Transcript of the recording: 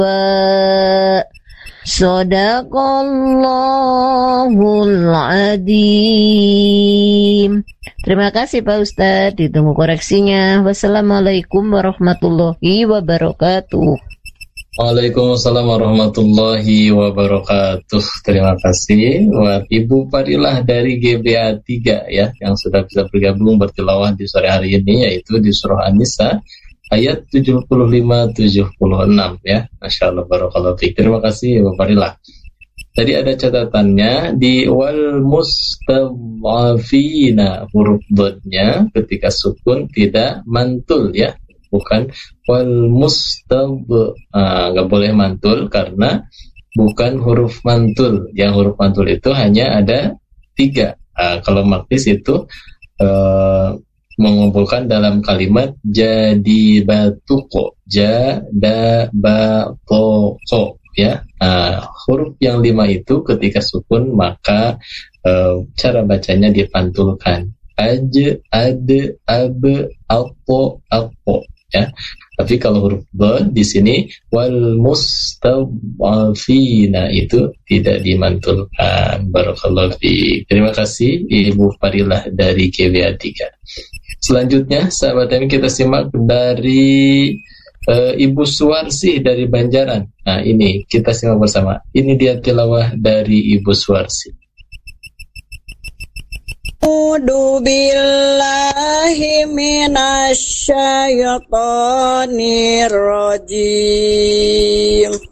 Shadaqallahul adzim. Terima kasih Pak Ustadz, ditunggu koreksinya. Wassalamualaikum warahmatullahi wabarakatuh. Waalaikumsalam warahmatullahi wabarakatuh. Terima kasih buat Ibu Fadilah dari GBA 3 ya, yang sudah bisa bergabung bertilawah di sore hari ini, yaitu di surah An-Nisa ayat 75-76 ya. Masya Allah, barakallahu fiik. Terima kasih Ibu Fadilah. Tadi ada catatannya di wal mustadhafina, huruf dodnya ketika sukun tidak mantul ya, bukan wal nggak boleh mantul karena bukan huruf mantul. Yang huruf mantul itu hanya ada 3. Kalau maktis itu mengumpulkan dalam kalimat jadi batuko, jada batoko ya. Huruf yang 5 itu ketika sukun maka cara bacanya dipantulkan, aj, ad, ab, alpo, alpo ya. Tapi kalau huruf dha di sini wal mustadhafina itu tidak dimantulkan. Barakallahu fiik. Terima kasih Ibu Fadilah dari GBA 3. Selanjutnya sahabat kami kita simak dari Ibu Suwarsi dari Banjaran. Nah ini kita simak bersama. Ini dia tilawah dari Ibu Suwarsi. A'udzu billahi minasy syaithanir rajim.